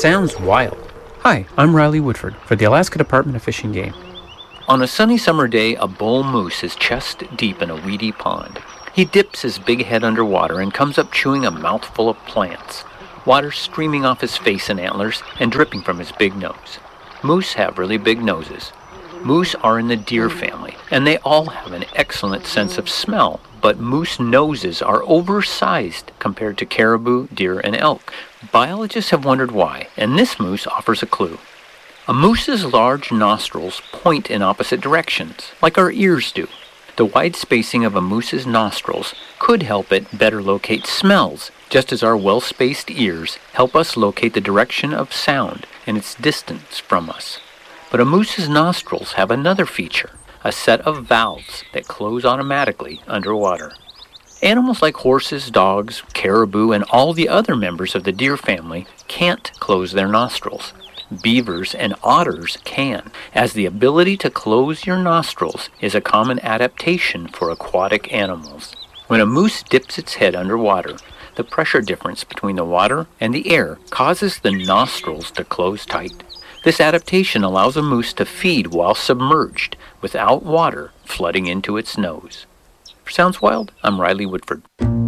sounds wild. Hi, I'm Riley Woodford for the Alaska Department of Fish and Game. On a sunny summer day, a bull moose is chest deep in a weedy pond. He dips his big head underwater and comes up chewing a mouthful of plants, water streaming off his face and antlers and dripping from his big nose. Moose have really big noses. Moose are in the deer family, and they all have an excellent sense of smell, but moose noses are oversized compared to caribou, deer, and elk. Biologists have wondered why, and this moose offers a clue. A moose's large nostrils point in opposite directions, like our ears do. The wide spacing of a moose's nostrils could help it better locate smells, just as our well-spaced ears help us locate the direction of sound and its distance from us. But a moose's nostrils have another feature, a set of valves that close automatically underwater. Animals like horses, dogs, caribou, and all the other members of the deer family can't close their nostrils. Beavers and otters can, as the ability to close your nostrils is a common adaptation for aquatic animals. When a moose dips its head underwater, the pressure difference between the water and the air causes the nostrils to close tight. This adaptation allows a moose to feed while submerged, without water flooding into its nose. For Sounds Wild, I'm Riley Woodford.